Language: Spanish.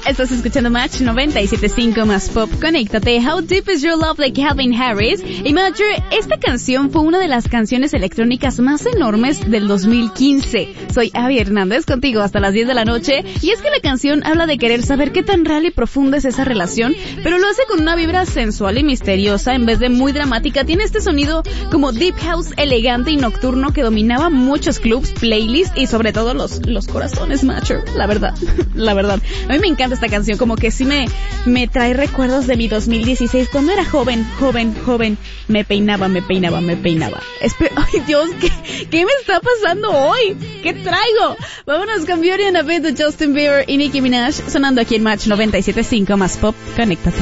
Estás escuchando Match 97.5 más pop. Conéctate. How Deep Is Your Love de Calvin Harris. Y Match, esta canción fue una de las canciones electrónicas más enormes del 2015. Soy Abby Hernández, contigo hasta las 10 de la noche. Y es que la canción habla de querer saber qué tan real y profunda es esa relación, pero lo hace con una vibra sensual y misteriosa en vez de muy dramática. Tiene este sonido como deep house elegante y nocturno que dominaba muchos clubs, playlists y sobre todo los corazones, Matcher. La verdad. A mí me encanta esta canción, como que sí me trae recuerdos de mi 2016, cuando era joven. Me peinaba. Ay Dios, ¿qué me está pasando hoy? ¿Qué traigo? Vámonos con Beauty and a Bit de Justin Bieber y Nicki Minaj, sonando aquí en Match 97.5 más pop. Conéctate.